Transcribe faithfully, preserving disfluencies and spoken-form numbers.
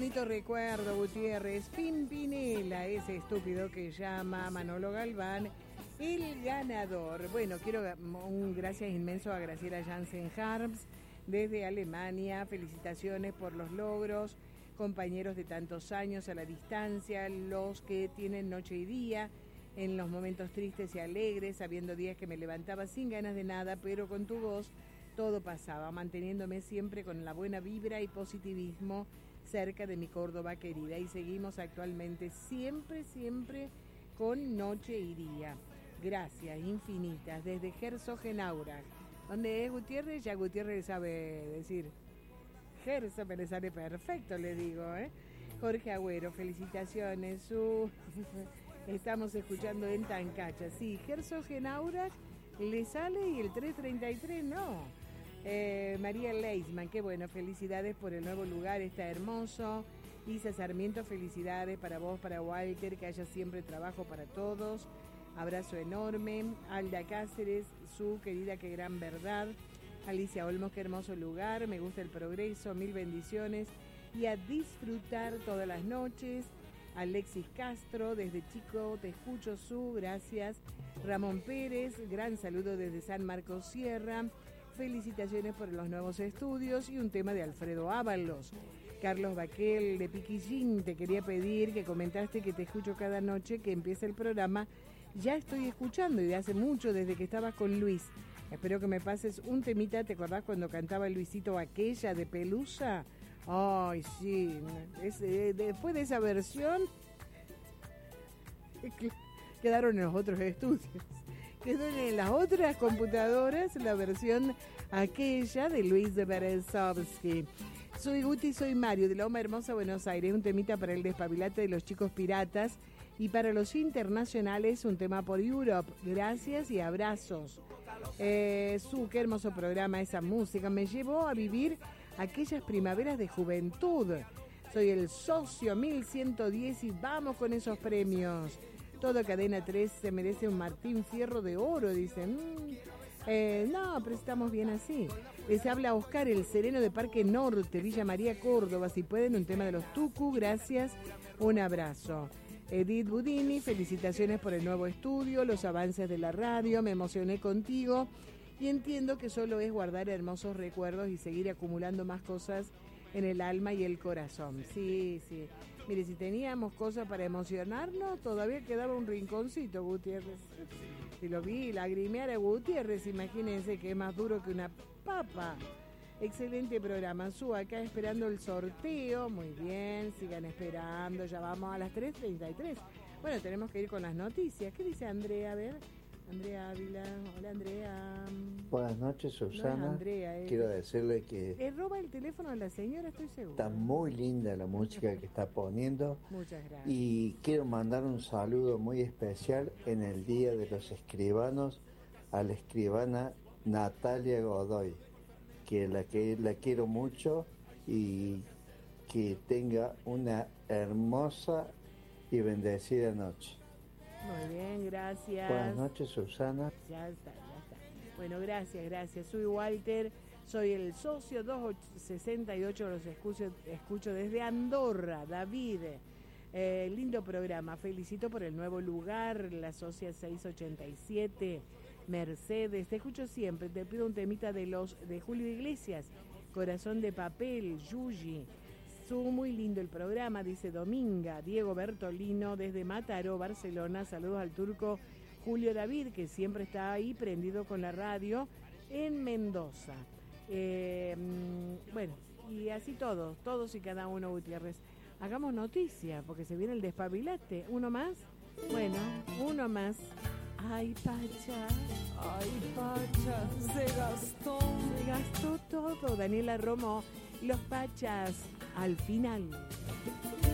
bonito recuerdo, Gutiérrez. Pimpinela, ese estúpido que llama Manolo Galván, el ganador. Bueno, quiero un gracias inmenso a Graciela Jansen Harms desde Alemania. Felicitaciones por los logros, compañeros de tantos años a la distancia, los que tienen noche y día, en los momentos tristes y alegres, habiendo días que me levantaba sin ganas de nada, pero con tu voz todo pasaba, manteniéndome siempre con la buena vibra y positivismo cerca de mi Córdoba querida. Y seguimos actualmente siempre, siempre con noche y día. Gracias infinitas desde Herzogenaurach. ¿Dónde es Gutiérrez? Ya Gutiérrez sabe decir Gerso, me le sale perfecto, le digo, ¿eh? Jorge Agüero, felicitaciones. Su... Estamos escuchando en Tancacha. Sí, Herzogenaurach le sale y el trescientos treinta y tres no. Eh, María Leisman, qué bueno, felicidades por el nuevo lugar, está hermoso. Isa Sarmiento, felicidades para vos, para Walter, que haya siempre trabajo para todos. Abrazo enorme. Alda Cáceres, su querida, qué gran verdad. Alicia Olmos, qué hermoso lugar, me gusta el progreso, mil bendiciones. Y a disfrutar todas las noches. Alexis Castro, desde chico te escucho, su, gracias. Ramón Pérez, gran saludo desde San Marcos Sierra. Felicitaciones por los nuevos estudios y un tema de Alfredo Ábalos. Carlos Baquel de Piquillín, te quería pedir que comentaste que te escucho cada noche que empieza el programa. Ya estoy escuchando y de hace mucho, desde que estabas con Luis. Espero que me pases un temita. ¿Te acordás cuando cantaba Luisito aquella de Pelusa? Ay, sí. Es, eh, después de esa versión quedaron en los otros estudios. Quedó en las otras computadoras la versión aquella de Luis de Berezovsky. Soy Guti, soy Mario, de Loma Hermosa, Buenos Aires. Un temita para el despabilate de los chicos piratas. Y para los internacionales, un tema por Europe. Gracias y abrazos. Eh, su, qué hermoso programa, esa música. Me llevó a vivir aquellas primaveras de juventud. Soy el socio mil ciento diez y vamos con esos premios. Todo Cadena tres se merece un Martín Fierro de oro, dicen. Mm, eh, no, pero estamos bien así. Les habla Oscar, el sereno de Parque Norte, Villa María, Córdoba. Si pueden, un tema de los Tucu, gracias. Un abrazo. Edith Budini, felicitaciones por el nuevo estudio, los avances de la radio, me emocioné contigo y entiendo que solo es guardar hermosos recuerdos y seguir acumulando más cosas en el alma y el corazón. Sí, sí. Mire, si teníamos cosas para emocionarnos, todavía quedaba un rinconcito, Gutiérrez. Si lo vi lagrimear a Gutiérrez, imagínense que es más duro que una papa. Excelente programa, Su, acá esperando el sorteo. Muy bien, sigan esperando, ya vamos a las tres treinta y tres. Bueno, tenemos que ir con las noticias. ¿Qué dice Andrea? A ver, Andrea Ávila. Hola, Andrea. Buenas noches, Susana. No es Andrea, es... Quiero decirle que... Le roba el teléfono a la señora, estoy segura. Está muy linda la música que está poniendo. Muchas gracias. Y quiero mandar un saludo muy especial en el Día de los Escribanos a la escribana Natalia Godoy, que la que la quiero mucho y que tenga una hermosa y bendecida noche. Muy bien, gracias. Buenas noches, Susana. Ya está, ya está. Bueno, gracias, gracias. Soy Walter, soy el socio doscientos sesenta y ocho, los escucho, escucho desde Andorra, David. Eh, lindo programa, felicito por el nuevo lugar, la socia seiscientos ochenta y siete. Mercedes, te escucho siempre, te pido un temita de los de Julio Iglesias, Corazón de Papel, Yuyi. Su, muy lindo el programa, dice Dominga. Diego Bertolino desde Mataró, Barcelona, saludos al turco Julio David, que siempre está ahí prendido con la radio en Mendoza. Eh, bueno, y así todos, todos y cada uno, Gutiérrez. Hagamos noticia, porque se viene el despabilate. ¿Uno más? Bueno, uno más. Ay, Pacha, ay, Pacha, se gastó, se gastó todo. Daniela Romo, los Pachas, al final.